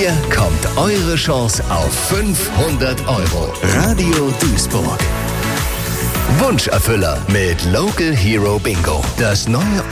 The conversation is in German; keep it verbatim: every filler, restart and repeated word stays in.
Hier kommt eure Chance auf fünfhundert Euro. Radio Duisburg. Wunscherfüller mit Local Hero Bingo. Das neue